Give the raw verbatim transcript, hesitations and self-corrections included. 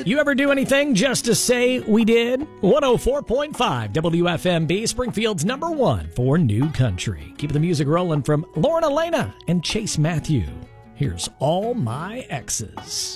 You ever do anything just to say we did? one oh four point five W F M B, Springfield's number one for new country. Keep the music rolling from Lauren Elena and Chase Matthew. Here's All My Exes.